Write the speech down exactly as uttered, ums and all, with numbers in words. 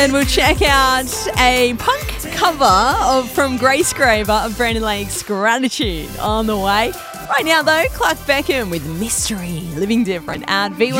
And we'll check out a punk cover of from Grace Graver of Brandon Lake's Gratitude on the way. Right now, though, Clark Beckham with Mystery, Living Different at V one.